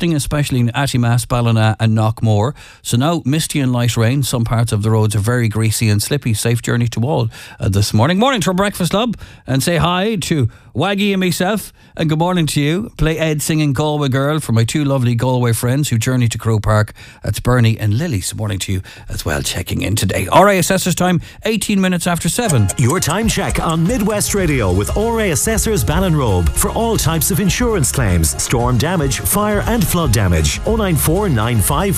softening, especially in Attimass, Ballina and Knockmore. So now misty and light rain. Some parts of the roads are very greasy and slippy. Safe journey to all this morning. Morning to our Breakfast Club, and say hi to Waggy and myself, and good morning to you. Play Ed singing Galway Girl for my two lovely Galway friends who journey to Crow Park. That's Bernie and Lily. So morning to you as well, checking in today. RA Assessors time, 18 minutes after 7. Your time check on Midwest Radio with RA Assessors Ballinrobe for all types of insurance claims, storm damage, fire and flood damage. 094 95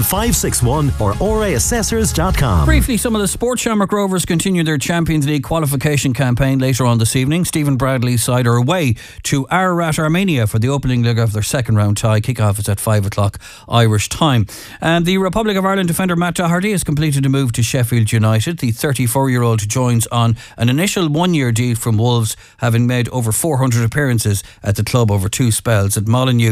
41561 or raassessors.com. Briefly, some of the Sport Shamrock Rovers continue their Champions League qualification campaign later on this evening. Stephen Bradley's side are away to Ararat, Armenia for the opening leg of their second round tie. Kick-off is at 5 o'clock Irish time. And the Republic of Ireland defender Matt Doherty has completed a move to Sheffield United. The 34-year-old joins on an initial one-year deal from Wolves, having made over 400 appearances at the club over two spells at Molineux.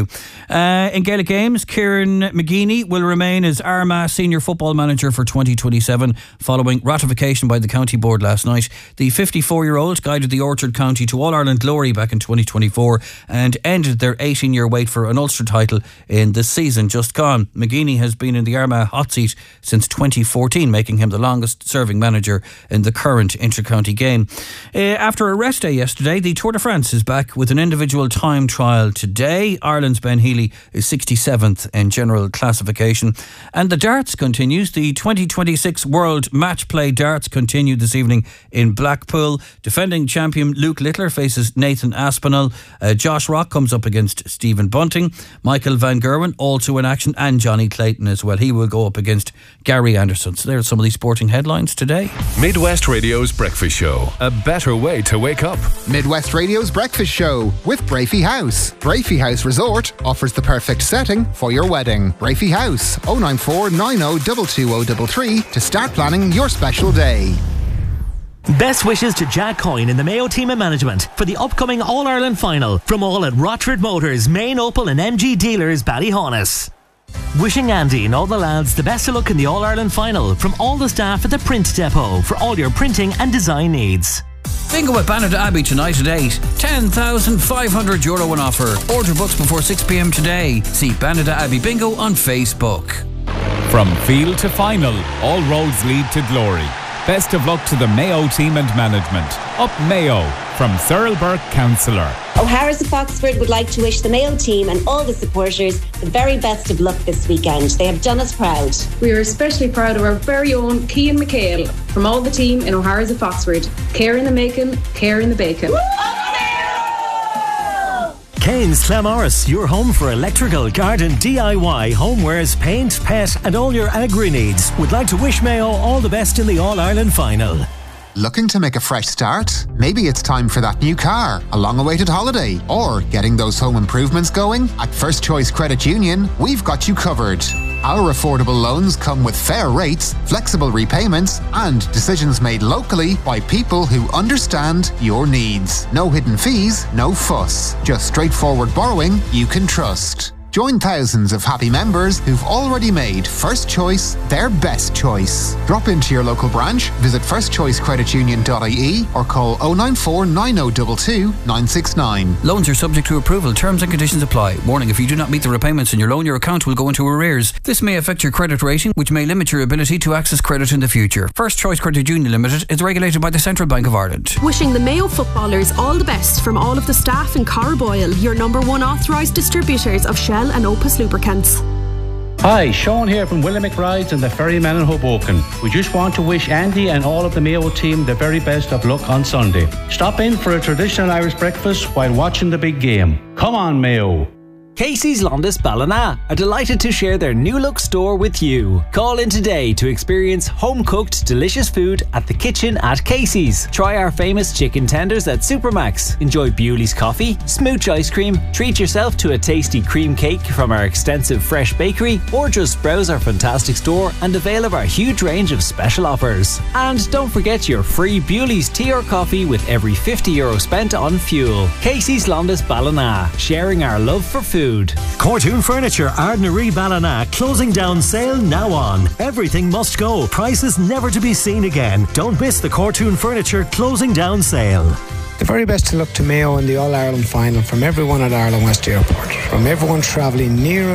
In Gaelic games, Kieran McGeaney will remain as Armagh senior football manager for 2027 following ratification by the county board last night. The 54-year-old guided the Orchard County to All-Ireland glory back in 2024 and ended their 18-year wait for an Ulster title in the season just gone. McGeaney has been in the Armagh hot seat since 2014, making him the longest serving manager in the current inter-county game. After a rest day yesterday, the Tour de France is back with an individual time trial today. Ireland's Ben Healy is 67th in general classification. And the darts continues. The 2026 World Match Play Darts continue this evening in Blackpool. Defending champion Luke Littler faces Nathan Aspinall. Josh Rock comes up against Stephen Bunting. Michael Van Gerwen also in action, and Johnny Clayton as well. He will go up against Gary Anderson. So there's some of these sporting headlines today. Midwest Radio's Breakfast Show. A better way to wake up. Midwest Radio's Breakfast Show with Brafey House. Brafey House Resort offers the perfect setting for your wedding. Brafey House, 094 90 22033 to start planning your special day. Best wishes to Jack Coyne and the Mayo team and management for the upcoming All-Ireland final from all at Rochford Motors, Main Opel and MG dealers Ballyhonus. Wishing Andy and all the lads the best of luck in the All-Ireland final from all the staff at the Print Depot for all your printing and design needs. Bingo at Bannett Abbey tonight at 8. €10,500 in offer. Order books before 6 p.m. today. See Bannett Abbey Bingo on Facebook. From field to final, all roads lead to glory. Best of luck to the Mayo team and management. Up Mayo from Cyril Burke, Councillor. O'Hara's of Foxford would like to wish the Mayo team and all the supporters the very best of luck this weekend. They have done us proud. We are especially proud of our very own Cian McHale from all the team in O'Hara's of Foxford. Care in the making, care in the bacon. Kane's Clamorris, your home for electrical, garden, DIY, homewares, paint, pet and all your agri needs. Would like to wish Mayo all the best in the All-Ireland final. Looking to make a fresh start? Maybe it's time for that new car, a long-awaited holiday, or getting those home improvements going? At First Choice Credit Union, we've got you covered. Our affordable loans come with fair rates, flexible repayments, and decisions made locally by people who understand your needs. No hidden fees, no fuss. Just straightforward borrowing you can trust. Join thousands of happy members who've already made First Choice their best choice. Drop into your local branch, visit firstchoicecreditunion.ie or call 094 9022 969. Loans are subject to approval. Terms and conditions apply. Warning, if you do not meet the repayments in your loan, your account will go into arrears. This may affect your credit rating, which may limit your ability to access credit in the future. First Choice Credit Union Limited is regulated by the Central Bank of Ireland. Wishing the Mayo footballers all the best from all of the staff in Carboyle, your number one authorised distributors of Shell and Opus lubricants. Hi, Sean here from William McBride's and the Ferryman in Hoboken. We just want to wish Andy and all of the Mayo team the very best of luck on Sunday. Stop in for a traditional Irish breakfast while watching the big game. Come on, Mayo. Casey's Londis Ballina are delighted to share their new look store with you. Call in today to experience home-cooked delicious food at the kitchen at Casey's. Try our famous chicken tenders at Supermax. Enjoy Bewley's coffee, smooch ice cream, treat yourself to a tasty cream cake from our extensive fresh bakery, or just browse our fantastic store and avail of our huge range of special offers. And don't forget your free Bewley's tea or coffee with every €50 spent on fuel. Casey's Londis Ballina, sharing our love for food. Cortoon Furniture, Ardnaree Ballina, closing down sale now on. Everything must go. Prices never to be seen again. Don't miss the Cortoon Furniture closing down sale. The very best of luck to Mayo in the All-Ireland final from everyone at Ireland West Airport. From everyone travelling near